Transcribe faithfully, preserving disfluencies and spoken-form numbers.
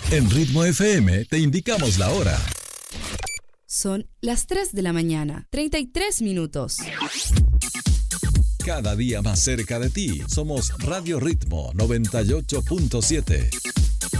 En Ritmo F M te indicamos la hora. Son las tres de la mañana, treinta y tres minutos. Cada día más cerca de ti, somos Radio Ritmo noventa y ocho punto siete.